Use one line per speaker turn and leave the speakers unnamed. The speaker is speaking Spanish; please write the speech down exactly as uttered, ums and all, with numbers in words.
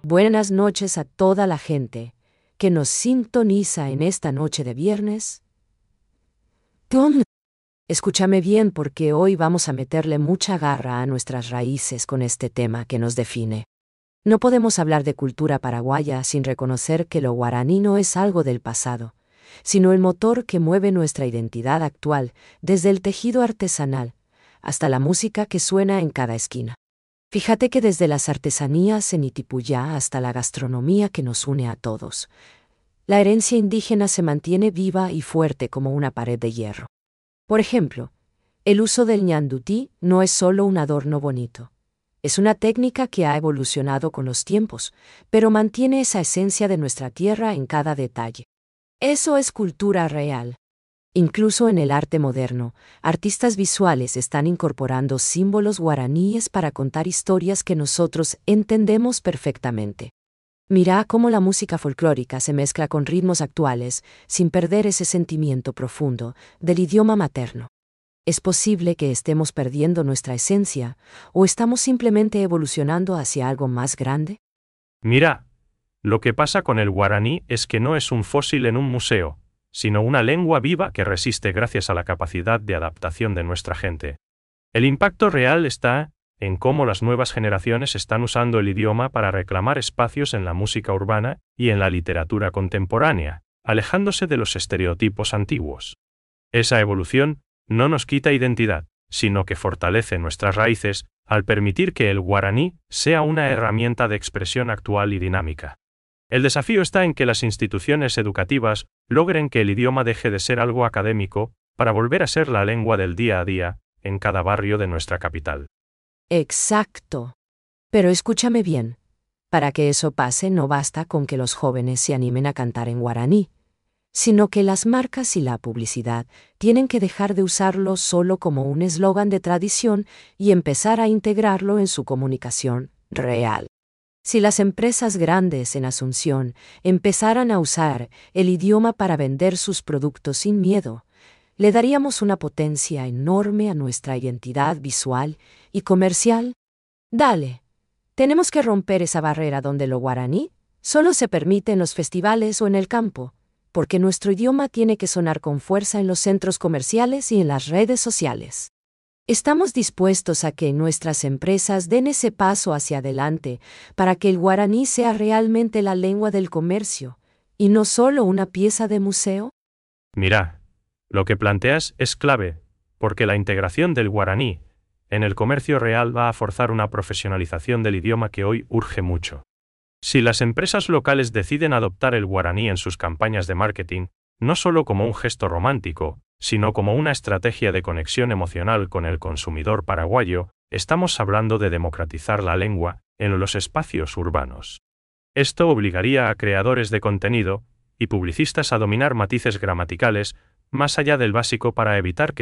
Buenas noches a toda la gente que nos sintoniza en esta noche de viernes. Tom, escúchame bien porque hoy vamos a meterle mucha garra a nuestras raíces con este tema que nos define. No podemos hablar de cultura paraguaya sin reconocer que lo guaraní no es algo del pasado, sino el motor que mueve nuestra identidad actual, desde el tejido artesanal hasta la música que suena en cada esquina. Fíjate que desde las artesanías en Itipuyá hasta la gastronomía que nos une a todos, la herencia indígena se mantiene viva y fuerte como una pared de hierro. Por ejemplo, el uso del ñandutí no es solo un adorno bonito. Es una técnica que ha evolucionado con los tiempos, pero mantiene esa esencia de nuestra tierra en cada detalle. Eso es cultura real. Incluso en el arte moderno, artistas visuales están incorporando símbolos guaraníes para contar historias que nosotros entendemos perfectamente. Mira cómo la música folclórica se mezcla con ritmos actuales sin perder ese sentimiento profundo del idioma materno. ¿Es posible que estemos perdiendo nuestra esencia o estamos simplemente evolucionando hacia algo más grande?
Mira, lo que pasa con el guaraní es que no es un fósil en un museo, sino una lengua viva que resiste gracias a la capacidad de adaptación de nuestra gente. El impacto real está en cómo las nuevas generaciones están usando el idioma para reclamar espacios en la música urbana y en la literatura contemporánea, alejándose de los estereotipos antiguos. Esa evolución no nos quita identidad, sino que fortalece nuestras raíces al permitir que el guaraní sea una herramienta de expresión actual y dinámica. El desafío está en que las instituciones educativas logren que el idioma deje de ser algo académico para volver a ser la lengua del día a día en cada barrio de nuestra capital.
Exacto. Pero escúchame bien. Para que eso pase no basta con que los jóvenes se animen a cantar en guaraní, sino que las marcas y la publicidad tienen que dejar de usarlo solo como un eslogan de tradición y empezar a integrarlo en su comunicación real. Si las empresas grandes en Asunción empezaran a usar el idioma para vender sus productos sin miedo, le daríamos una potencia enorme a nuestra identidad visual y comercial. Dale, tenemos que romper esa barrera donde lo guaraní solo se permite en los festivales o en el campo, porque nuestro idioma tiene que sonar con fuerza en los centros comerciales y en las redes sociales. Estamos dispuestos a que nuestras empresas den ese paso hacia adelante para que el guaraní sea realmente la lengua del comercio, y no solo una pieza de museo.
Mira, lo que planteas es clave, porque la integración del guaraní en el comercio real va a forzar una profesionalización del idioma que hoy urge mucho. Si las empresas locales deciden adoptar el guaraní en sus campañas de marketing, no solo como un gesto romántico, sino como una estrategia de conexión emocional con el consumidor paraguayo, estamos hablando de democratizar la lengua en los espacios urbanos. Esto obligaría a creadores de contenido y publicistas a dominar matices gramaticales más allá del básico para evitar que